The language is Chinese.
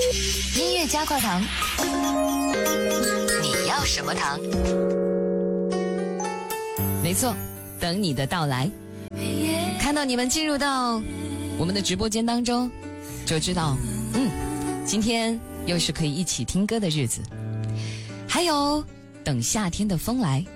音乐加块糖，你要什么糖？没错，等你的到来。看到你们进入到我们的直播间当中，就知道，今天又是可以一起听歌的日子。还有，等夏天的风来，